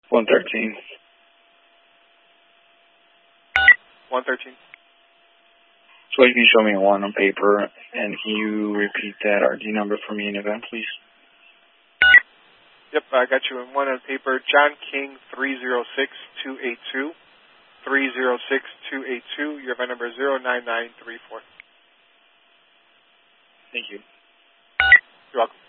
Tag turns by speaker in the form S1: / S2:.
S1: 113.
S2: 113.
S1: So you can show me a 1 on paper, and can you repeat that RD number for me in event, please?
S2: Yep, I got you in 1 on paper. John King 306282. 306282. Your event number is 09934.
S1: Thank you.
S2: You're welcome.